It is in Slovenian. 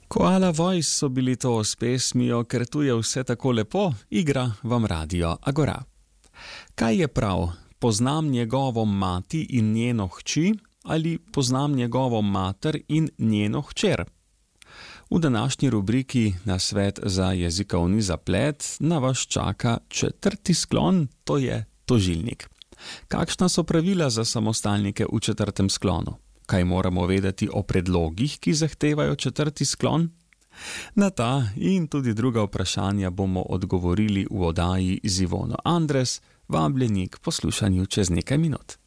Koala Voice so bili to s pesmijo, ker tu je vse tako lepo, igra vam Radio Agora. Kaj je prav, poznam njegovo mati in njeno hči ali poznam njegovo mater in njeno hčer? V današnji rubriki Nasvet za jezikovni zaplet na vas čaka 4. sklon, to je tožilnik. Kakšna so pravila za samostalnike v 4. sklonu? Kaj moramo vedeti o predlogih, ki zahtevajo 4. sklon? Na ta in tudi druga vprašanja bomo odgovorili v oddaji z Ivono Andres, vabljeni k poslušanju čez nekaj minut.